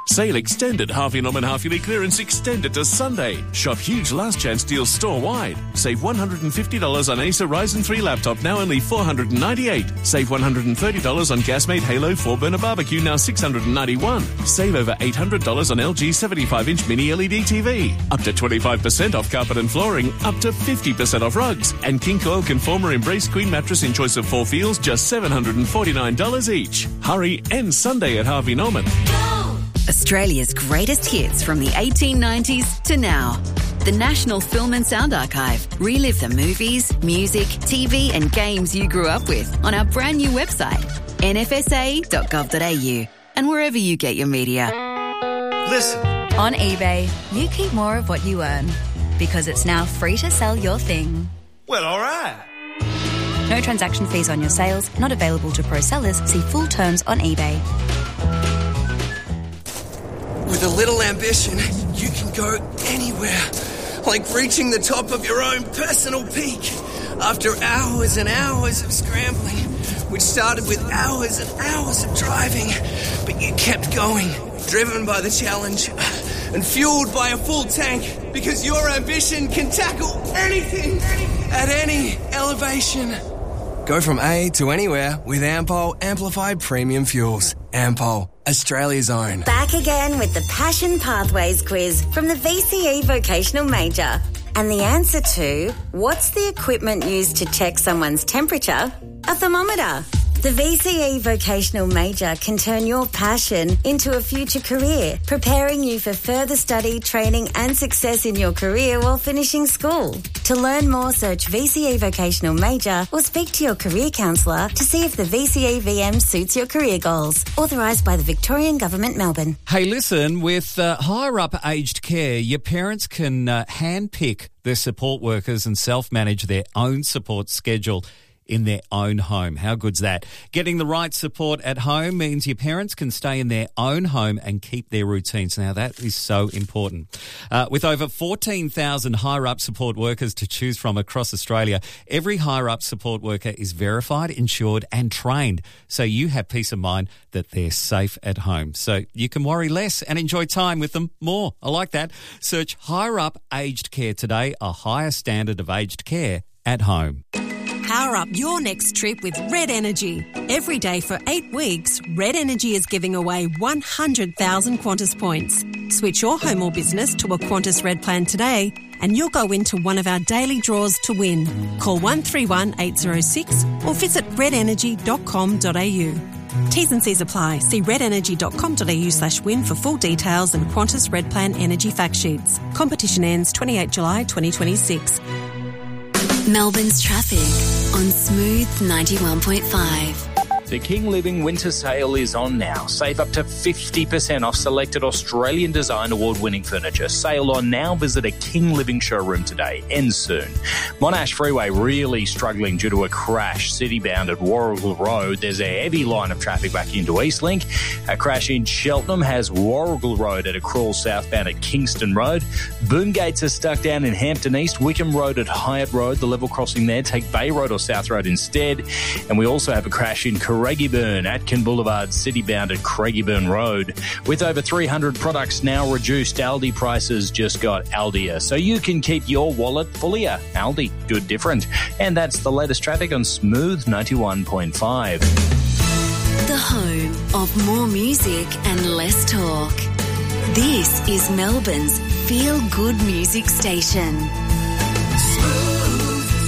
Sale extended. Harvey Norman half-yearly clearance extended to Sunday. Shop huge last chance deals store-wide. Save $150 on Acer Ryzen 3 laptop, now only $498. Save $130 on Gasmate Halo 4-burner barbecue, now $691. Save over $800 on LG 75-inch mini LED TV. Up to 25% off carpet and flooring. Up to 50% off rugs. And King Coil Conformer Embrace Queen mattress in choice of 4 feels, just $749 each. Hurry, end Sunday at Harvey Norman. Australia's greatest hits from the 1890s to now. The National Film and Sound Archive. Relive the movies, music, TV and games you grew up with on our brand new website, nfsa.gov.au, and wherever you get your media. Listen. On eBay, you keep more of what you earn because it's now free to sell your thing. Well, all right. No transaction fees on your sales, not available to pro sellers. See full terms on eBay. With a little ambition, you can go anywhere. Like reaching the top of your own personal peak. After hours and hours of scrambling, which started with hours and hours of driving, but you kept going, driven by the challenge and fueled by a full tank, because your ambition can tackle anything at any elevation. Go from A to anywhere with Ampol Amplified Premium Fuels. Ampol, Australia's own. Back again with the Passion Pathways quiz from the VCE Vocational Major. And the answer to, what's the equipment used to check someone's temperature? A thermometer. The VCE Vocational Major can turn your passion into a future career, preparing you for further study, training and success in your career while finishing school. To learn more, search VCE Vocational Major or speak to your career counsellor to see if the VCE VM suits your career goals. Authorised by the Victorian Government, Melbourne. Hey, listen, with higher up aged care, your parents can handpick their support workers and self-manage their own support schedule in their own home. How good's that? Getting the right support at home means your parents can stay in their own home and keep their routines. Now, that is so important. With over 14,000 higher-up support workers to choose from across Australia, every higher-up support worker is verified, insured and trained, so you have peace of mind that they're safe at home. So you can worry less and enjoy time with them more. I like that. Search higher-up aged care today, a higher standard of aged care at home. Power up your next trip with Red Energy. Every day for 8 weeks, Red Energy is giving away 100,000 Qantas points. Switch your home or business to a Qantas Red plan today and you'll go into one of our daily draws to win. Call 131 806 or visit redenergy.com.au. T's and C's apply. See redenergy.com.au/win for full details and Qantas Red Plan energy fact sheets. Competition ends 28 July 2026. Melbourne's traffic on Smooth 91.5. The King Living Winter Sale is on now. Save up to 50% off selected Australian Design Award-winning furniture. Sale on now. Visit a King Living showroom today. Ends soon. Monash Freeway really struggling due to a crash city-bound at Warrigal Road. There's a heavy line of traffic back into Eastlink. A crash in Cheltenham has Warrigal Road at a crawl southbound at Kingston Road. Boom gates are stuck down in Hampton East. Wickham Road at Hyatt Road. The level crossing there. Take Bay Road or South Road instead. And we also have a crash in Craigieburn, Atkin Boulevard, city-bound at Craigieburn Road. With over 300 products now reduced, Aldi prices just got Aldier. So you can keep your wallet fullier. Aldi, good different. And that's the latest traffic on Smooth 91.5. The home of more music and less talk. This is Melbourne's feel-good music station. Smooth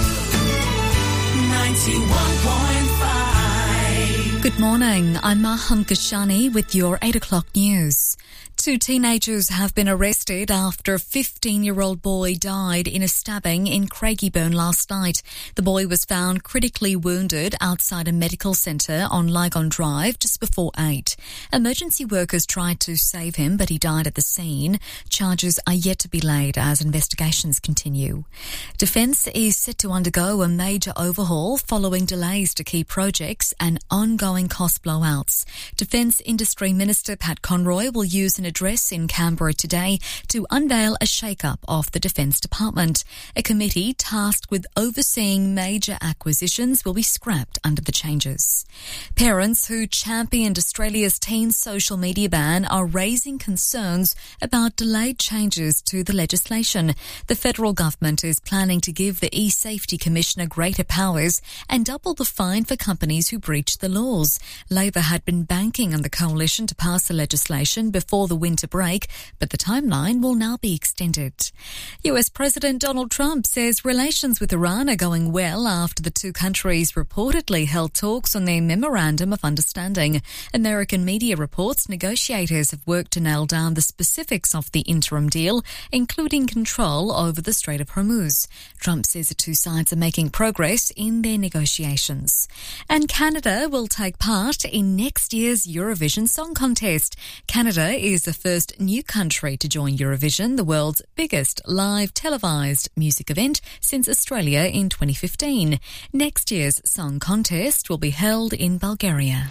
91.5. Good morning, I'm Maham Kashani with your 8 o'clock news. 2 teenagers have been arrested after a 15-year-old boy died in a stabbing in Craigieburn last night. The boy was found critically wounded outside a medical centre on Lygon Drive just before 8. Emergency workers tried to save him, but he died at the scene. Charges are yet to be laid as investigations continue. Defence is set to undergo a major overhaul following delays to key projects and ongoing cost blowouts. Defence Industry Minister Pat Conroy will use an address in Canberra today to unveil a shake-up of the Defence Department. A committee tasked with overseeing major acquisitions will be scrapped under the changes. Parents who championed Australia's teen social media ban are raising concerns about delayed changes to the legislation. The federal government is planning to give the eSafety Commissioner greater powers and double the fine for companies who breach the laws. Labor had been banking on the coalition to pass the legislation before the winter break, but the timeline will now be extended. US President Donald Trump says relations with Iran are going well after the two countries reportedly held talks on their Memorandum of Understanding. American media reports negotiators have worked to nail down the specifics of the interim deal, including control over the Strait of Hormuz. Trump says the two sides are making progress in their negotiations. And Canada will take part in next year's Eurovision Song Contest. Canada is the first new country to join Eurovision, the world's biggest live televised music event since Australia in 2015. Next year's Song Contest will be held in Bulgaria.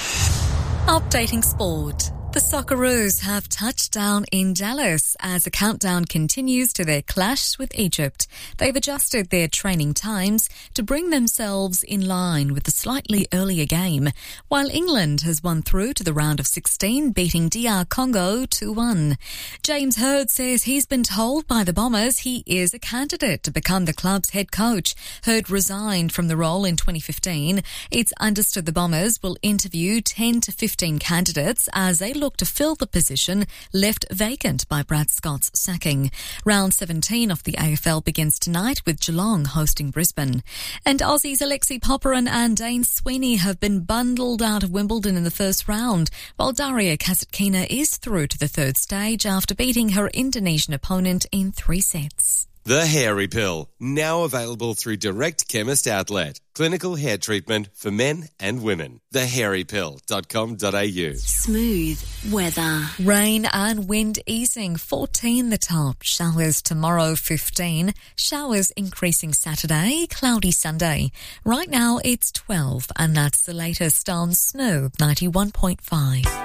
Updating sport. The Socceroos have touched down in Dallas as the countdown continues to their clash with Egypt. They've adjusted their training times to bring themselves in line with the slightly earlier game, while England has won through to the round of 16, beating DR Congo 2-1. James Hird says he's been told by the Bombers he is a candidate to become the club's head coach. Hird resigned from the role in 2015. It's understood the Bombers will interview 10 to 15 candidates as they look to fill the position left vacant by Brad Scott's sacking. Round 17 of the AFL begins tonight with Geelong hosting Brisbane. And Aussies Alexi Popyrin and Dane Sweeney have been bundled out of Wimbledon in the first round, while Daria Kasatkina is through to the third stage after beating her Indonesian opponent in 3 sets. The Hairy Pill, now available through Direct Chemist Outlet. Clinical hair treatment for men and women. thehairypill.com.au. Smooth weather. Rain and wind easing, 14 the top. Showers tomorrow, 15. Showers increasing Saturday, cloudy Sunday. Right now it's 12, and that's the latest on Smooth 91.5.